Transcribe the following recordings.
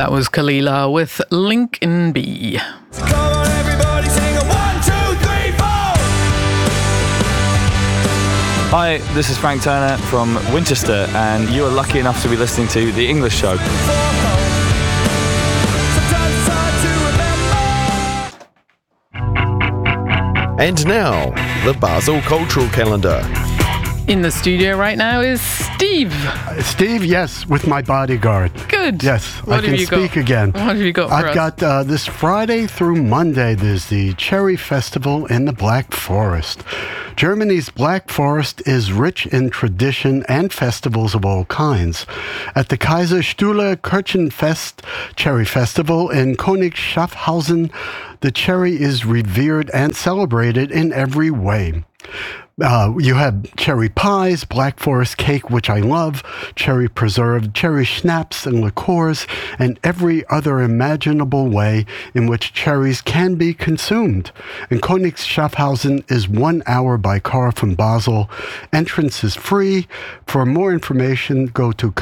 That was Kalila with Lincoln B. Come on, everybody, sing a 1, 2, 3, 4. Hi, this is Frank Turner from Winchester, and you are lucky enough to be listening to The English Show. And now, the Basel Cultural Calendar. In the studio right now is Steve. Steve, yes, with my bodyguard. Good. Yes, What I can speak again. What have you got for I've us? got this Friday through Monday, there's the Cherry Festival in the Black Forest. Germany's Black Forest is rich in tradition and festivals of all kinds. At the Kaiserstuhle Kirchenfest Cherry Festival in König Schaffhausen, the cherry is revered and celebrated in every way. You have cherry pies, Black Forest cake, which I love, cherry preserve, cherry schnapps and liqueurs, and every other imaginable way in which cherries can be consumed. And König Schaffhausen is 1 hour by car from Basel. Entrance is free. For more information, go to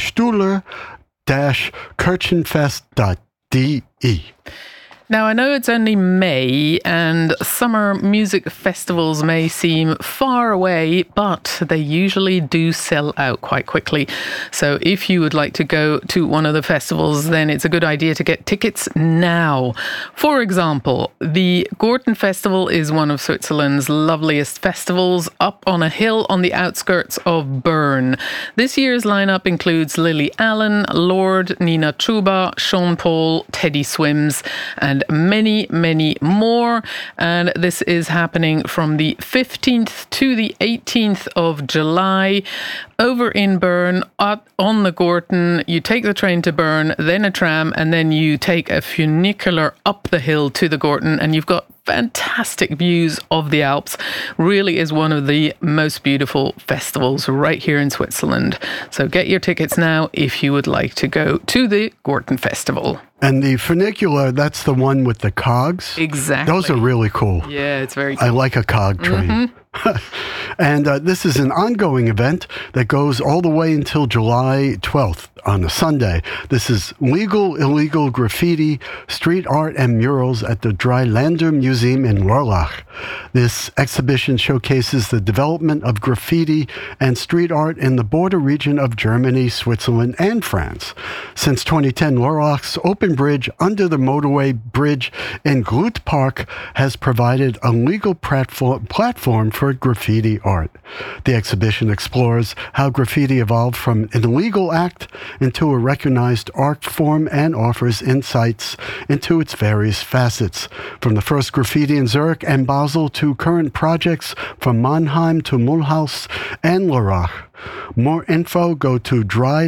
kaiserstuhler-kirchenfest.de. Now, I know it's only May and summer music festivals may seem far away, but they usually do sell out quite quickly. So if you would like to go to one of the festivals, then it's a good idea to get tickets now. For example, the Gorten Festival is one of Switzerland's loveliest festivals up on a hill on the outskirts of Bern. This year's lineup includes Lily Allen, Lord, Nina Chuba, Sean Paul, Teddy Swims, and many, many more. And this is happening from the 15th to the 18th of July over in Bern on the Gorten. You take the train to Bern, then a tram, and then you take a funicular up the hill to the Gorten, and you've got fantastic views of the Alps. Really is one of the most beautiful festivals right here in Switzerland. So get your tickets now if you would like to go to the Gorten Festival. And the funicular, that's the one with the cogs? Exactly. Those are really cool. Yeah, it's very cool. I like a cog train. And this is an ongoing event that goes all the way until July 12th on a Sunday. This is Legal Illegal Graffiti, Street Art and Murals at the Dreilander Museum in Lörrach. This exhibition showcases the development of graffiti and street art in the border region of Germany, Switzerland, and France. Since 2010, Lörrach's open bridge under the motorway bridge in Groot Park has provided a legal platform for graffiti art. The exhibition explores how graffiti evolved from an illegal act into a recognized art form and offers insights into its various facets, from the first graffiti in Zurich and Basel to current projects from Mannheim to Mulhouse and Lörrach. More info, go to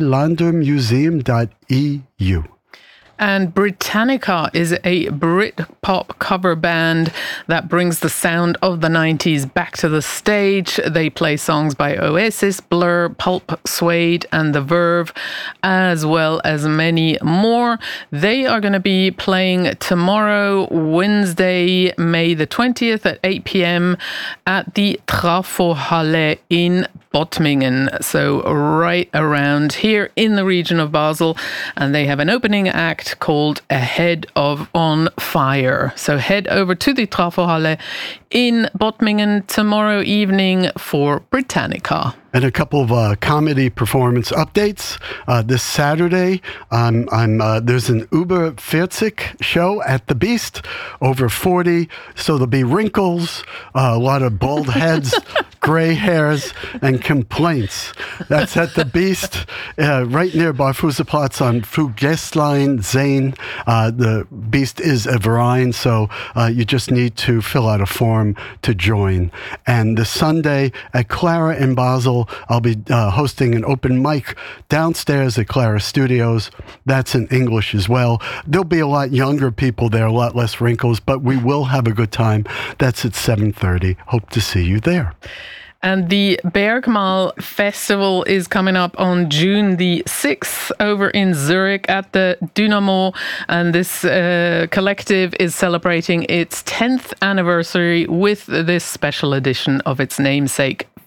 dreilandermuseum.eu. And Britannica is a Brit-pop cover band that brings the sound of the 90s back to the stage. They play songs by Oasis, Blur, Pulp, Suede, and The Verve, as well as many more. They are going to be playing tomorrow, Wednesday, May the 20th at 8 p.m. at the Trafohalle in Bottmingen, so right around here in the region of Basel, and they have an opening act called Ahead of On Fire. So head over to the Trafohalle in Bottmingen tomorrow evening for Britannica. And a couple of comedy performance updates. This Saturday, there's an Über 40 show at the Beast, over 40. So there'll be wrinkles, a lot of bald heads, gray hairs, and complaints. That's at the Beast, right near Barfußerplatz on Fugestlein Zane. The Beast is a Verein, so you just need to fill out a form to join. And this Sunday at Clara in Basel, I'll be hosting an open mic downstairs at Clara Studios. That's in English as well. There'll be a lot younger people there, a lot less wrinkles, but we will have a good time. That's at 7:30. Hope to see you there. And the Bergmal Festival is coming up on June the 6th over in Zurich at the Dynamo. And this collective is celebrating its 10th anniversary with this special edition of its namesake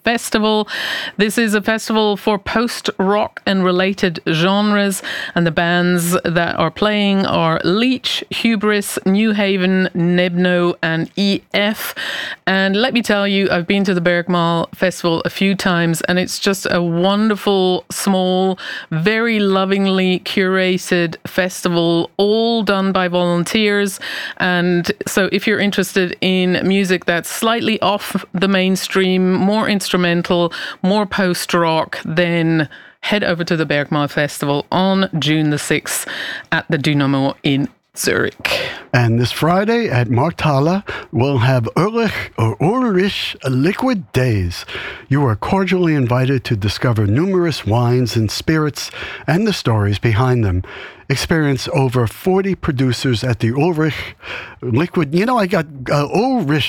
Festival. This is a festival for post-rock and related genres, and the bands that are playing are Leech, Hubris, New Haven, Nebno, and EF. And let me tell you, I've been to the Bergmal Festival a few times, and it's just a wonderful, small, very lovingly curated festival, all done by volunteers. And so if you're interested in music that's slightly off the mainstream, more instrumental, more post-rock, then head over to the Bergmal Festival on June the 6th at the Dynamo in Zurich. And this Friday at Markthalle, we'll have Ulrich Liquid Days. You are cordially invited to discover numerous wines and spirits and the stories behind them. Experience over 40 producers at the Ulrich Liquid. You know, I got Ulrich